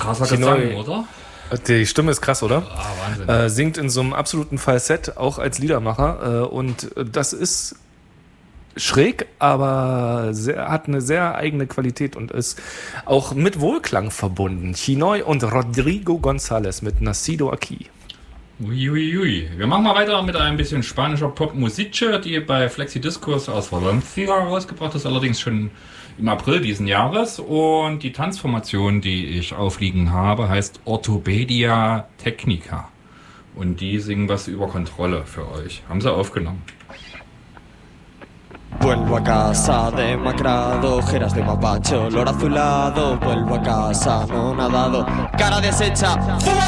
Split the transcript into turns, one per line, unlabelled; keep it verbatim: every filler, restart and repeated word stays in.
krasser Gesang, oder?
Die Stimme ist krass, oder?
Ah, Wahnsinn.
Äh, singt in so einem absoluten Falsett, auch als Liedermacher. Äh, und das ist schräg, aber sehr, hat eine sehr eigene Qualität und ist auch mit Wohlklang verbunden. Chinoy und Rodrigo González mit Nacido Aquí.
Uiuiui. Ui, ui. Wir machen mal weiter mit ein bisschen spanischer Popmusik, die bei Flexi Discos aus Valencia rausgebracht ist, allerdings schon im April diesen Jahres. Und die Tanzformation, die ich aufliegen habe, heißt Orthopedia Technica. Und die singen was über Kontrolle für euch. Haben sie aufgenommen.
Vuelvo a casa demacrado, ojeras de mapache, olor azulado. Vuelvo a casa no nadado, cara deshecha, fuga